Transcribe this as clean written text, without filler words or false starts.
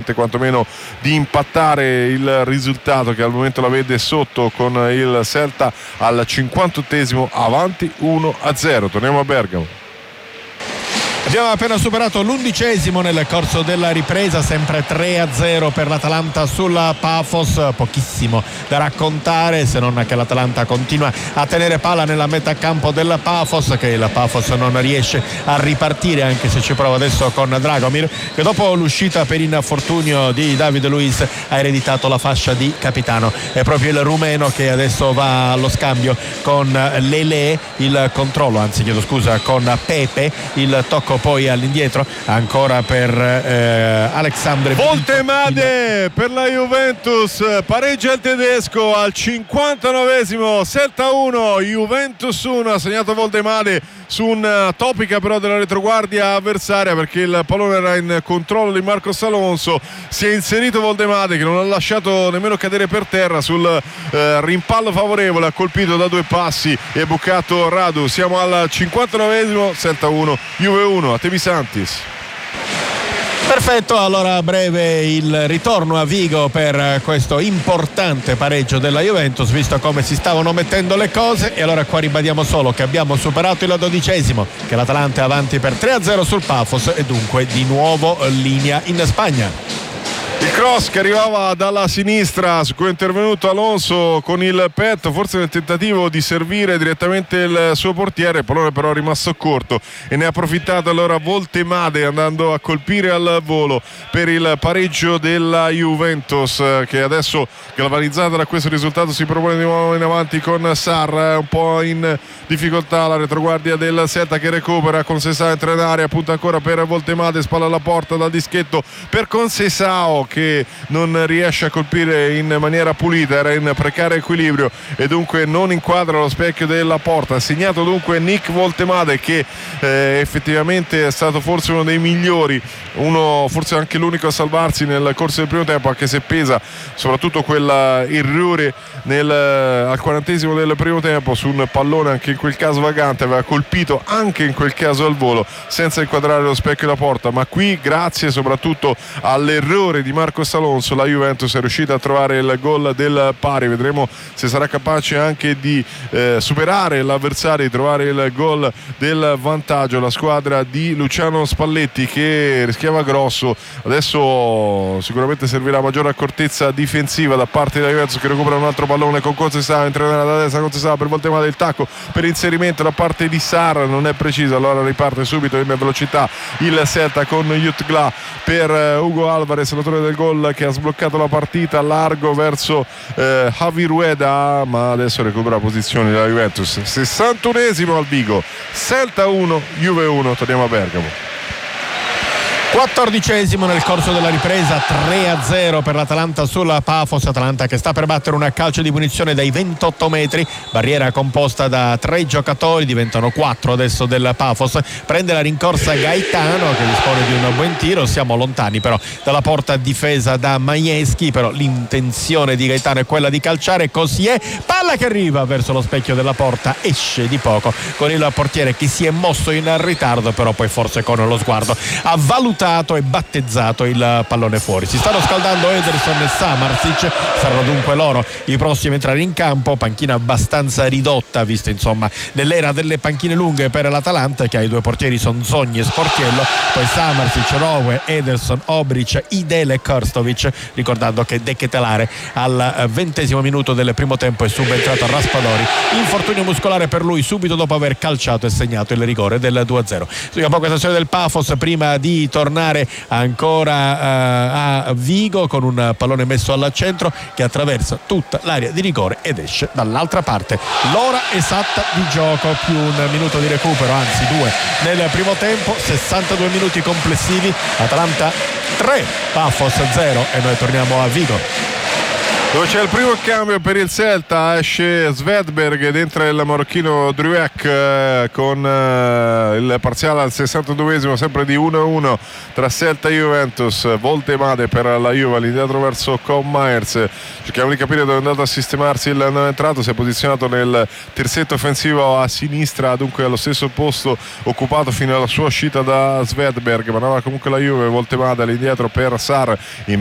permette quantomeno di impattare il risultato che al momento la vede sotto, con il Celta al 58esimo avanti 1-0. Torniamo a Bergamo. Abbiamo appena superato l'11esimo nel corso della ripresa, sempre 3-0 per l'Atalanta sulla Pafos. Pochissimo da raccontare, se non che l'Atalanta continua a tenere palla nella metà campo della Pafos, che la Pafos non riesce a ripartire, anche se ci prova adesso con Dragomir, che dopo l'uscita per infortunio di David Luiz ha ereditato la fascia di capitano. È proprio il rumeno che adesso va allo scambio con Lele, il controllo, anzi chiedo scusa, con Pepe, il tocco poi all'indietro ancora per Alexandre Voltemade per la Juventus, pareggia il tedesco al 59esimo, Celta 1 Juventus 1. Ha segnato Voltemade su un topica però della retroguardia avversaria, perché il pallone era in controllo di Marcos Alonso. Si è inserito Voltemade, che non ha lasciato nemmeno cadere per terra sul rimpallo favorevole, ha colpito da 2 passi e bucato Radu. Siamo al 59esimo, Celta 1 Juve 1. A Temi Santis. Perfetto, allora a breve il ritorno a Vigo per questo importante pareggio della Juventus, visto come si stavano mettendo le cose. E allora qua ribadiamo solo che abbiamo superato il 12esimo, che l'Atalanta è avanti per 3-0 sul Pafos e dunque di nuovo linea in Spagna. Il cross che arrivava dalla sinistra, su cui è intervenuto Alonso con il petto, forse nel tentativo di servire direttamente il suo portiere. Il pallone però è rimasto corto e ne ha approfittato allora Voltemade, andando a colpire al volo per il pareggio della Juventus, che adesso, galvanizzata da questo risultato, si propone di nuovo in avanti con Sarr, un po' in difficoltà la retroguardia del Celta, che recupera. Conceição entra in area, punta ancora per Voltemade, spalla alla porta dal dischetto per Conceição, che non riesce a colpire in maniera pulita, era in precario equilibrio e dunque non inquadra lo specchio della porta. Ha segnato dunque Nick Voltemade, che effettivamente è stato forse uno dei migliori, forse anche l'unico a salvarsi nel corso del primo tempo, anche se pesa soprattutto quell'errore al 40esimo del primo tempo su un pallone anche in quel caso vagante. Aveva colpito anche in quel caso al volo senza inquadrare lo specchio della porta, ma qui, grazie soprattutto all'errore di Marcos Alonso, la Juventus è riuscita a trovare il gol del pari. Vedremo se sarà capace anche di superare l'avversario, di trovare il gol del vantaggio. La squadra di Luciano Spalletti, che rischiava grosso. Adesso sicuramente servirà maggiore accortezza difensiva da parte della Juventus, che recupera un altro pallone con Conceição, entra da destra Conceição per Voltemade, il tacco per inserimento da parte di Sarr, non è preciso, allora riparte subito in velocità il Celta con Jutgla per Hugo Alvarez, l'autore del gol, che ha sbloccato la partita largo verso Javi Rueda, ma adesso recupera posizioni della Juventus. 61esimo al Vigo, Celta 1 Juve 1. Torniamo a Bergamo. 14esimo nel corso della ripresa, 3-0 per l'Atalanta sulla Pafos. Atalanta che sta per battere una calcio di punizione dai 28 metri, barriera composta da 3 giocatori, diventano 4 adesso del Pafos. Prende la rincorsa Gaetano, che dispone di un buon tiro. Siamo lontani però dalla porta difesa da Majewski, però l'intenzione di Gaetano è quella di calciare, così è. Palla che arriva verso lo specchio della porta, esce di poco con il portiere che si è mosso in ritardo, però poi forse con lo sguardo ha valutato e battezzato il pallone fuori. Si stanno scaldando Ederson e Samardzic, saranno dunque loro i prossimi a entrare in campo. Panchina abbastanza ridotta, vista insomma nell'era delle panchine lunghe per l'Atalanta, che ha i 2 portieri Sonzogni e Sportiello, poi Samardzic, Rowe, Ederson, Obric, Idele e Krstovic, ricordando che De Ketelare al 20esimo minuto del primo tempo è subentrato a Raspadori, infortunio muscolare per lui subito dopo aver calciato e segnato il rigore del 2-0. Seguiamo questa storia del Pafos prima di tornare ancora a Vigo con un pallone messo al centro che attraversa tutta l'area di rigore ed esce dall'altra parte. L'ora esatta di gioco più un minuto di recupero, anzi 2 nel primo tempo, 62 minuti complessivi. Atalanta 3, Pafos 0 e noi torniamo a Vigo, dove c'è il primo cambio per il Celta. Esce Svedberg ed entra il marocchino Druek con il parziale al 62esimo, sempre di 1-1 tra Celta e Juventus. Voltemade per la Juve all'indietro verso Com Myers, cerchiamo di capire dove è andato a sistemarsi il non entrato. Si è posizionato nel terzetto offensivo a sinistra, dunque allo stesso posto occupato fino alla sua uscita da Svedberg. Manava comunque la Juve. Voltemade all'indietro per Sarr,